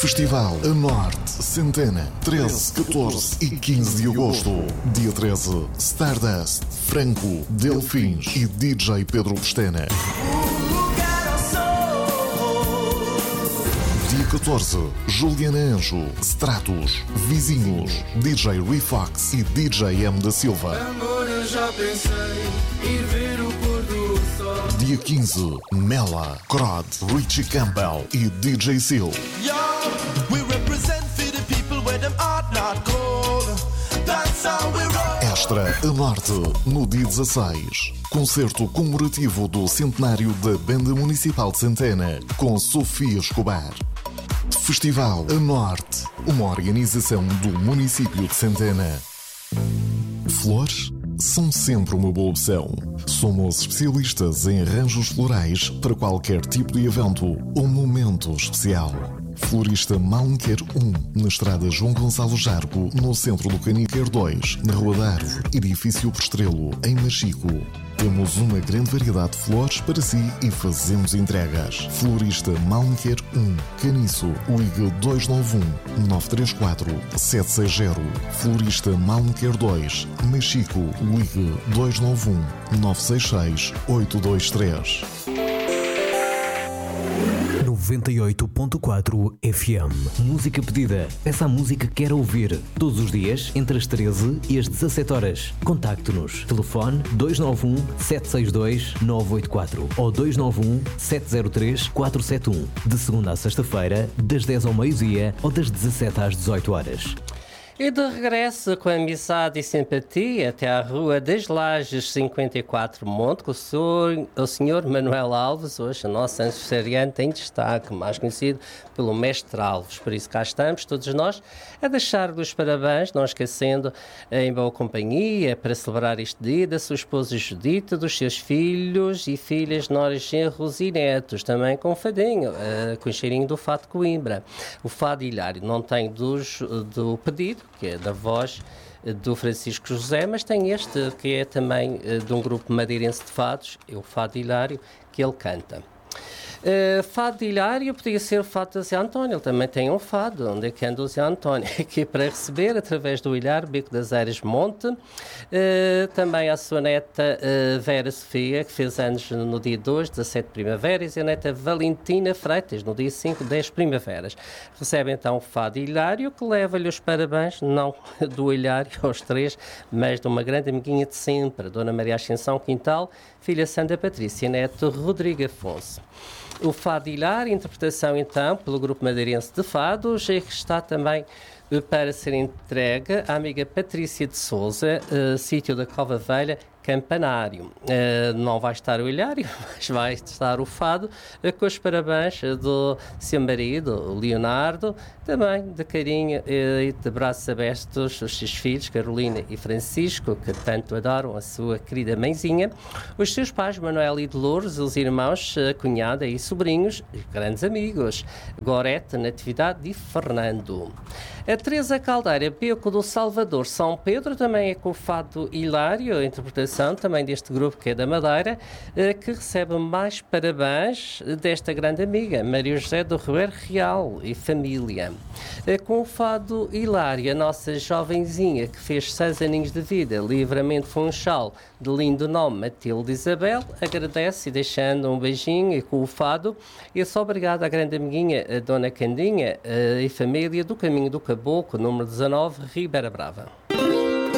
Festival A Norte, Centena, 13, 14 e 15 de agosto. Dia 13, Stardust, Franco, Delfins e DJ Pedro Pestana. Dia 14, Juliana Anjo, Stratos, Vizinhos, DJ Refox e DJ M da Silva. Amor, eu já pensei ir ver o pôr do sol. Dia 15, Mela, Crod, Richie Campbell e DJ Seal. Extra a Norte, no dia 16. Concerto comemorativo do centenário da Banda Municipal de Centena, com Sofia Escobar. Festival A Norte, uma organização do município de Centena. Flores são sempre uma boa opção. Somos especialistas em arranjos florais para qualquer tipo de evento ou momento especial. Florista Malnquer 1, na estrada João Gonçalo Jargo, no centro do Caniquer 2, na Rua da Árvore, edifício Prestrelo, em Machico. Temos uma grande variedade de flores para si e fazemos entregas. Florista Malnquer 1, Caniço, ligue 291-934-760. Florista Malnquer 2, Machico, ligue 291-966-823. 98.4 FM. Música pedida. Peça a música que quer ouvir. Todos os dias, entre as 13 e as 17 horas. Contacte-nos. Telefone 291-762-984 ou 291-703-471. De segunda a sexta-feira, das 10 ao meio-dia ou das 17 às 18 horas. E de regresso com amizade e simpatia até à Rua das Lajes 54 Monte, com o senhor Manuel Alves, hoje a nossa aniversariante em destaque, mais conhecido pelo Mestre Alves. Por isso cá estamos, todos nós, a deixar-lhe os parabéns, não esquecendo, em boa companhia, para celebrar este dia, da sua esposa Judita, dos seus filhos e filhas Nora, genros e netos, também com o fadinho, com o cheirinho do Fado de Coimbra. O Fado Hilário não tem do pedido, que é da voz do Francisco José, mas tem este, que é também de um grupo madeirense de fados, é o Fado Hilário, que ele canta. Fado de Hilário podia ser o fado de Zé António, ele também tem um fado, onde é que anda o Zé António, aqui para receber, através do Hilário, Bico das Eiras Monte, também a sua neta Vera Sofia, que fez anos no dia 2, 17 primaveras, e a neta Valentina Freitas, no dia 5, 10 primaveras. Recebe então o Fado Hilário, que leva-lhe os parabéns, não do Hilário aos três, mas de uma grande amiguinha de sempre, Dona Maria Ascensão Quintal, filha Sandra Patrícia, neto Rodrigo Afonso. O Fado Hilário, interpretação então pelo grupo madeirense de fados, e que está também para ser entregue à amiga Patrícia de Souza, sítio da Cova Velha, Campanário. Não vai estar o Hilário, mas vai estar o Fado, com os parabéns do seu marido, Leonardo, também de carinho e de braços abertos os seus filhos, Carolina e Francisco, que tanto adoram a sua querida mãezinha, os seus pais, Manuel e Dolores, os irmãos, a cunhada e sobrinhos, grandes amigos, Gorete, Natividade e Fernando. A Teresa Caldeira, Beco do Salvador, São Pedro, também é com o Fado Hilário, a interpretação também deste grupo que é da Madeira, que recebe mais parabéns desta grande amiga, Maria José do Ribeiro Real e família. Com o Fado Hilário, a nossa jovenzinha que fez 6 aninhos de vida, Livramento Funchal, de lindo nome, Matilde Isabel, agradece e deixando um beijinho e com o Fado, e só obrigado à grande amiguinha, a Dona Candinha e família do Caminho do Caboclo, número 19, Ribeira Brava.